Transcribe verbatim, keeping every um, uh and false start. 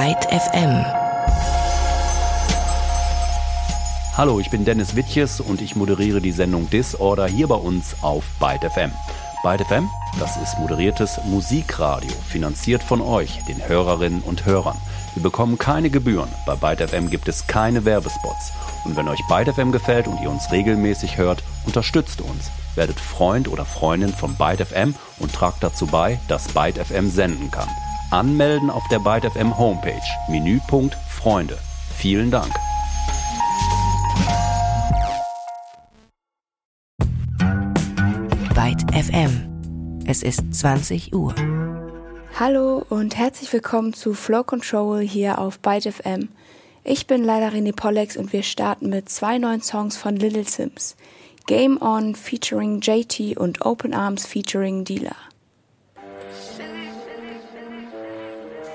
Byte F M. Hallo, ich bin Dennis Wittjes und ich moderiere die Sendung Disorder hier bei uns auf Byte F M. Byte F M, das ist moderiertes Musikradio, finanziert von euch, den Hörerinnen und Hörern. Wir bekommen keine Gebühren, bei Byte F M gibt es keine Werbespots. Und wenn euch Byte F M gefällt und ihr uns regelmäßig hört, unterstützt uns. Werdet Freund oder Freundin von Byte F M und tragt dazu bei, dass Byte F M senden kann. Anmelden auf der Byte F M Homepage, Menüpunkt Freunde. Vielen Dank. Byte F M. Es ist zwanzig Uhr. Hallo und herzlich willkommen zu Flow Control hier auf Byte F M. Ich bin leider René Pollex und wir starten mit zwei neuen Songs von Little Simz. Game On featuring J T und Open Arms featuring Dealer.